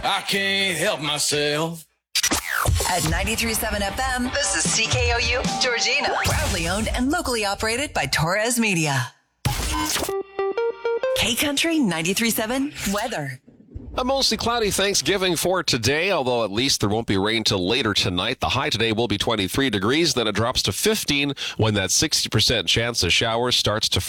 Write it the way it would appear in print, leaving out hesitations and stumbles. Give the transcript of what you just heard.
I can't help myself. At 93.7 FM, this is CKOU Georgina. Proudly owned and locally operated by Torres Media. K-Country 93.7 weather. A mostly cloudy Thanksgiving for today, although at least there won't be rain till later tonight. The high today will be 23 degrees, then it drops to 15 when that 60% chance of showers starts to